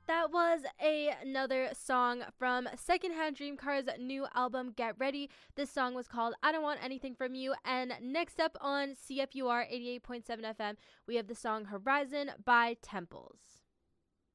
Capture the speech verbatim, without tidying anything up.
That was a, another song from Secondhand Dream Car's new album, Get Ready. This song was called I Don't Want Anything From You. And next up on C F U R eighty-eight point seven F M, we have the song Horizon by Temples.